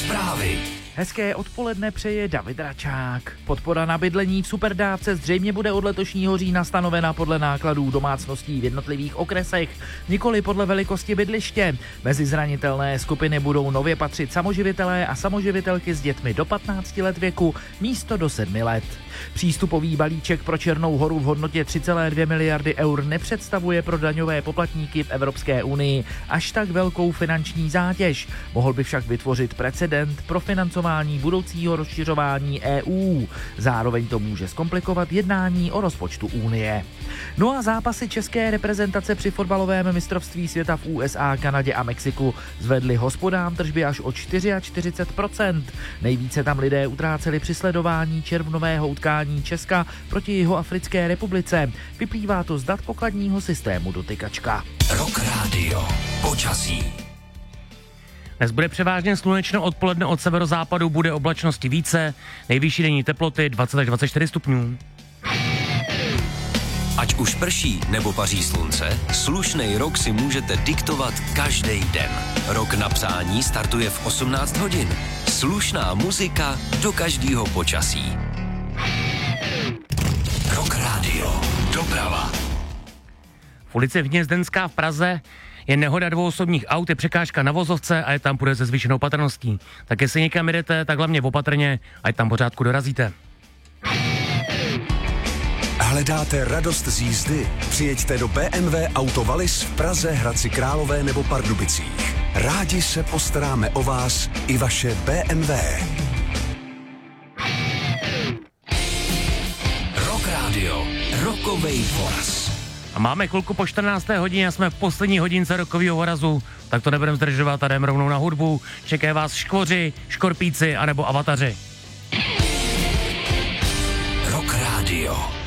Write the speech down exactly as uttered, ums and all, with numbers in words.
Zprávy. Hezké odpoledne přeje David Račák. Podpora na bydlení v superdávce zřejmě bude od letošního října stanovena podle nákladů domácností v jednotlivých okresech, nikoli podle velikosti bydliště. Mezi zranitelné skupiny budou nově patřit samoživitelé a samoživitelky s dětmi do patnácti let věku místo do sedmi let. Přístupový balíček pro Černou Horu v hodnotě tři celé dvě miliardy eur nepředstavuje pro daňové poplatníky v Evropské unii až tak velkou finanční zátěž. Mohl by však vytvořit precedent pro financování budoucího rozšiřování E U. Zároveň to může zkomplikovat jednání o rozpočtu Unie. No a zápasy české reprezentace při fotbalovém mistrovství světa v U S A, Kanadě a Mexiku zvedly hospodám tržby až o čtyřicet čtyři procent. Nejvíce tam lidé utráceli při sledování červnového utkání Česka proti Jihoafrické republice. Vyplývá to z dat pokladního systému dotykačka. Rock Radio. Počasí. Dnes bude převážně slunečno, odpoledne od severozápadu bude oblačnosti více, nejvyšší denní teploty dvacet až dvacet čtyři stupňů. Ať už prší nebo paří slunce, slušnej rok si můžete diktovat každý den. Rok na psání startuje v osmnáct hodin. Slušná muzika do každého počasí. Rock Radio. Doprava. V ulici Hnězdenská v Praze je nehoda dvou osobních aut, je překážka na vozovce a je tam půjde se zvýšenou patrností. Tak jestli někam jdete, tak hlavně opatrně, ať tam pořádku dorazíte. Hledáte radost z jízdy? Přijeďte do B M W Auto Wallis v Praze, Hradci Králové nebo Pardubicích. Rádi se postaráme o vás i vaše B M W. Rock Radio. Rokovej voraz. A máme chvilku po čtrnácté hodině a jsme v poslední hodince rokového vorazu, tak to nebudeme zdržovat a jdeme rovnou na hudbu. Čekají vás Škvoři, Škorpíci anebo Avataři. Rock Radio.